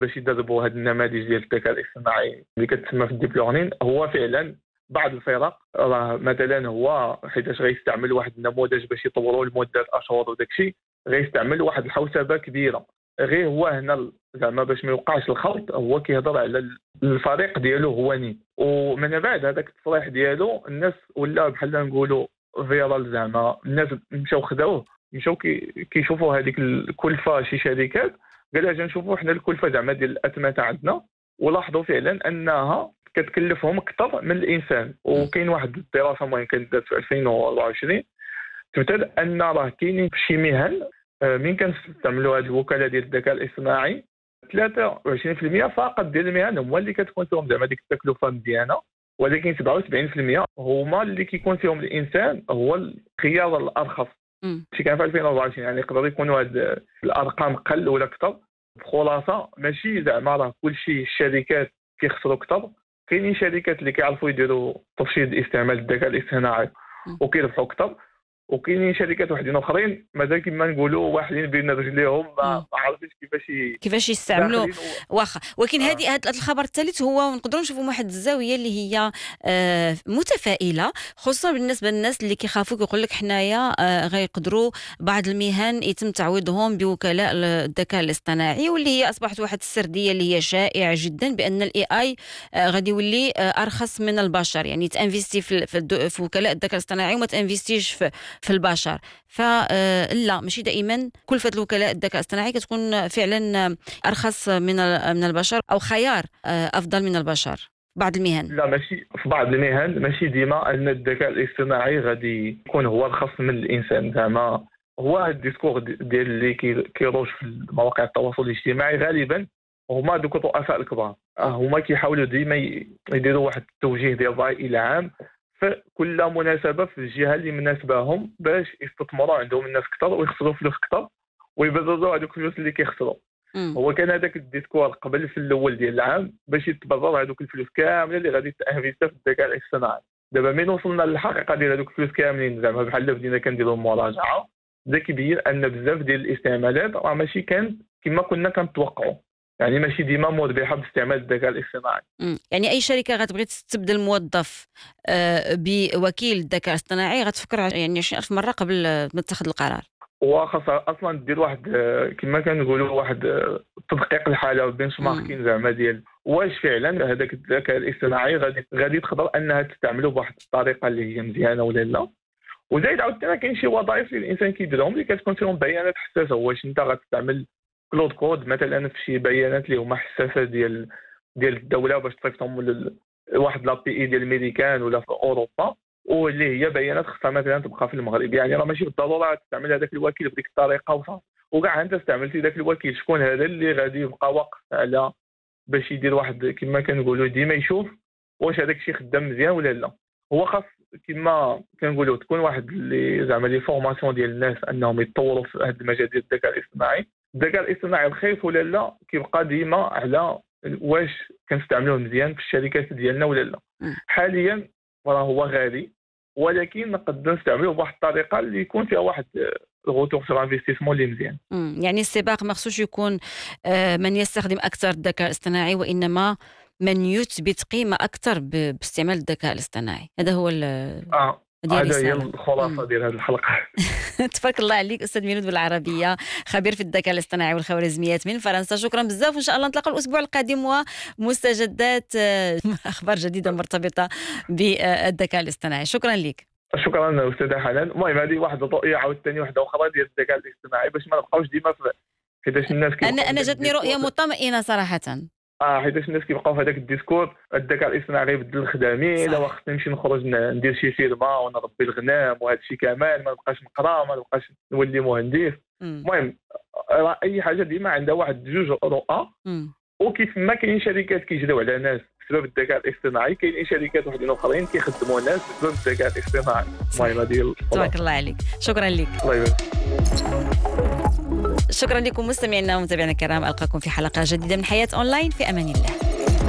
باش يدربوا هاد النماذج ديال الذكاء الاصطناعي اللي كتسمى في الديب ليرنين. هو فعلا بعض الفرق راه مثلا هو حيتاش غيستعمل واحد النموذج باش يطوروا لمده اشهر وداكشي، غيستعمل واحد الحوسبه كبيره. غير هو هنا زعما باش ما يوقعش الخلط، هو كيهضر على الفريق ديالو هو نين. ومن بعد هذاك التصريح ديالو الناس ولا بحال نقولوا فيرال، زعما الناس مشاو خداوه، مشاو كيشوفوا هذيك الكلفه. شي شركات قال اجي نشوفوا حنا الكلفه زعما ديال الاتمته عندنا، ولاحظوا فعلا انها كتكلفهم اكثر من الانسان. وكاين واحد الدراسه مهم كانت دارت في 2024 تثبت ان راه كاينين شي مهن من كنستعملوا هذه الوكاله ديال الذكاء الاصطناعي 23% فقط ديال المهن هما اللي كتكون فيهم زعما ديك التكلفه مزيانه، ولكن 77% هما اللي كيكون فيهم الانسان هو الخيار الارخص. شي كان في 2024 يعني يقدر يكونوا هاد الارقام قل ولا اكثر. بخلاصه ماشي زعما راه كلشي الشركات كيخسروا اكثر، كاينين شركات اللي كيعرفوا يديروا ترشيد استعمال الذكاء الاصطناعي وكيربحوا اكثر، وكاينين شركات وحدين اخرين مازال كما نقولوا واحدين بين رجليهم ما عارفينش كيفاش يستعملوا واخا. ولكن هذا الخبر الثالث هو نقدروا نشوفوا واحد الزاويه اللي هي متفائله، خصوصا بالنسبه للناس اللي كيخافوا كيقول لك حنايا غيقدروا بعض المهن يتم تعويضهم بوكلاء الذكاء الاصطناعي، واللي هي اصبحت واحد السرديه اللي هي شائعه جدا بان الاي اي غادي يولي ارخص من البشر. يعني تانفيستي في وكلاء الذكاء الاصطناعي وما تانفيستيش في البشر. فلا ماشي دائما كلفة الوكلاء الذكاء الاصطناعي كتكون فعلا أرخص من البشر أو خيار أفضل من البشر بعض المهن. لا ماشي في بعض المهن، ماشي ديما أن الذكاء الاصطناعي غادي يكون هو أرخص من الإنسان. زعما هو الديسكور ديال اللي كيروج في مواقع التواصل الاجتماعي غالبا هما دوك الرؤساء الكبار، هما كيحاولوا ديما يديروا واحد التوجيه ديال الرأي العام في كل مناسبه في الجهه اللي مناسباهم باش يستثمروا عندهم الناس اكثر ويخسروا فلوس اكثر ويبرروا هذوك الفلوس اللي كيخسروا. هو كان هذاك الديسكور قبل في الاول ديال العام باش يتبرر هذوك الفلوس كامله اللي غادي تانفيستا في الذكاء الاصطناعي. دابا ملي وصلنا للحقيقه ديال هذوك الفلوس كاملين، زعما بحال بدينا كنديروا مراجعه، بدا كيبين ان بزاف ديال الاستعمالات راه ماشي كانت كما كنا كنتوقعوا، يعني ماشي ديما مربحه باستعمال الذكاء الاصطناعي. يعني اي شركه غتبغي تستبدل موظف بوكيل الذكاء الاصطناعي غتفكر يعني 20,000 مره قبل ما تاخذ القرار. وخاص اصلا دير واحد كما كنقولوا واحد تدقيق الحاله بنش ماركين زعما ديال واش فعلا هذاك الذكاء الاصطناعي غادي تقدر انها تستعمله بواحد الطريقه اللي هي مزيانه ولا لا. وزايد عاوتاني كاين شي وظائف اللي الانسان كيديرهم اللي كتكون فيهم بيانات حساسه. واش انت غتستعمل كلود كود مثلا في شي بيانات اللي هما حساسه ديال الدوله باش تصيفطهم لواحد لابي اي ديال الميريكان ولا في اوروبا، واللي هي بيانات خصها مثلا تبقى في المغرب. يعني راه ماشي بالضروره تستعمل هذاك الوكيل بديك الطريقه وصافي. وكاع انت استعملتي ذاك الوكيل شكون هذا اللي غادي يبقى واقف على باش يدير واحد كما كنقولوا ديما يشوف واش هذاك الشيء خدام مزيان ولا لا. هو خاص كما كنقولوا تكون واحد اللي زعما لي فورماسيون ديال الناس انهم يتطوروا في هذا المجال ديال الذكاء الاصطناعي. الذكاء الاصطناعي رخيص ولا لا كيبقى ديما على واش كنستعملوه مزيان في الشركات ديالنا ولا لا. حاليا راه هو غالي، ولكن نقدر نستعملوه بواحد الطريقه اللي يكون فيها واحد الغوتور سور انفستيسمون اللي مزيان. يعني السباق ما خصوش يكون من يستخدم اكثر الذكاء الاصطناعي، وانما من يثبت قيمه اكثر باستعمال الذكاء الاصطناعي. هذا هو هذا هي الخلاصه ديال هذه الحلقه. تبارك الله عليك استاذ ميلود بالعربيه، خبير في الذكاء الاصطناعي والخوارزميات من فرنسا. شكرا بزاف، وان شاء الله نتلاقاو الاسبوع القادم ومستجدات اخبار جديده مرتبطه بالذكاء الاصطناعي. شكرا لك. شكرا استاذه حنان. المهم هذه واحده الرؤيه عاوتاني واحده اخرى ديال الذكاء الاصطناعي باش ما نبقاوش ديما حيتاش الناس انا جاتني رؤيه مطمئنه صراحه. حيتاش الناس كيبقاو في هذاك الديسكور الذكاء الاصطناعي غيبدل الخدامين، لا خصني نمشي نخرج ندير شي فيرما ونربي الغنم وهذا الشيء كامل، ما نبقاش نقرا، ما نبقاش نولي مهندس. المهم اي حاجه ديما عندها واحد جوج رؤى. وكيف ما كاين شركات كيجريو على ناس بسبب الذكاء الاصطناعي، كاين شركات وحدين اخرين كيخدموا ناس بسبب الذكاء الاصطناعي. المهم هذه تبارك الله عليك. شكرا لك. الله يبارك. شكرا لكم مستمعينا ومتابعينا الكرام، القاكم في حلقه جديده من حياه اونلاين. في امان الله.